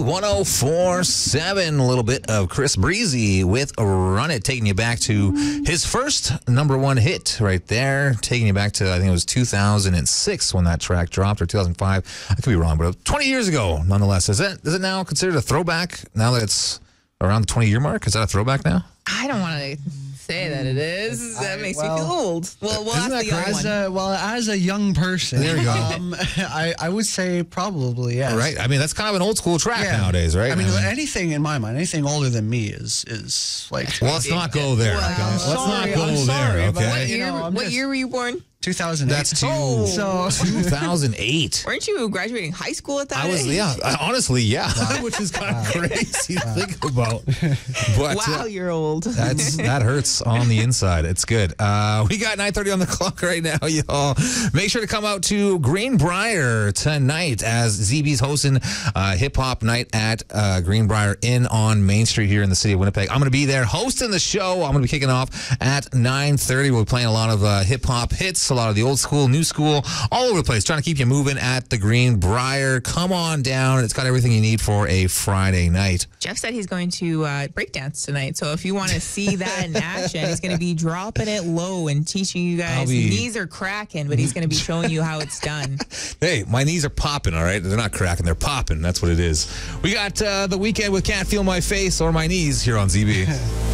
104.7. A little bit of Chris Breezy with Run It, taking you back to his first #1 hit right there, taking you back to, I think it was 2006 when that track dropped, or 2005. I could be wrong, but 20 years ago, nonetheless. Is it now considered a throwback now that it's around the 20-year mark? Is that a throwback now? I don't want to say that it is. That makes me feel old. Well, we'll ask the young one. As a young person, there you go. I would say probably, yes. Right. I mean, that's kind of an old school track nowadays, right? I mean, anything in my mind, anything older than me is like. Well, let's not go there. Well, Okay? Let's not go there. Okay. What year were you born? 2008. That's 2008. Weren't you graduating high school at that I was, age? honestly, which is kind of crazy to think about. But, wow, you're old. That hurts on the inside. It's good. We got 9:30 on the clock right now, y'all. Make sure to come out to Greenbrier tonight as ZB's hosting Hip Hop Night at Greenbrier Inn on Main Street here in the city of Winnipeg. I'm going to be there hosting the show. I'm going to be kicking off at 9:30. We'll be playing a lot of hip hop hits, a lot of the old school, new school, all over the place, trying to keep you moving at the Greenbrier. Come on down. It's got everything you need for a Friday night. Jeff said he's going to breakdance tonight, so if you want to see that in action, he's going to be dropping it low and teaching you guys. Knees are cracking, but he's going to be showing you how it's done. Hey, my knees are popping, all right? They're not cracking, they're popping. That's what it is. We got The Weekend with Can't Feel My Face or My Knees here on ZB.